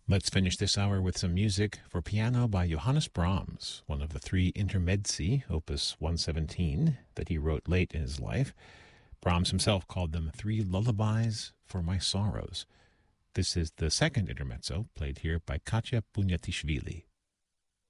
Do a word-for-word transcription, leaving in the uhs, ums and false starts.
Let's finish this hour with some music for piano by Johannes Brahms, one of the three intermezzi, opus one seventeen, that he wrote late in his life. Brahms himself called them three lullabies for my sorrows. This is the second intermezzo, played here by Katya Punyatishvili.